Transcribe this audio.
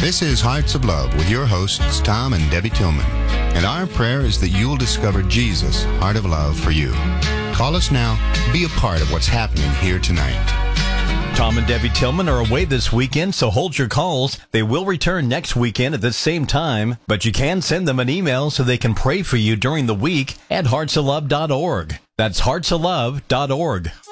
This is Hearts of Love with your hosts, Tom and Debbie Tillman. And our prayer is that you'll discover Jesus' heart of love for you. Call us now. Be a part of what's happening here tonight. Tom and Debbie Tillman are away this weekend, so hold your calls. They will return next weekend at the same time, but you can send them an email so they can pray for you during the week at heartsoflove.org. That's heartsoflove.org.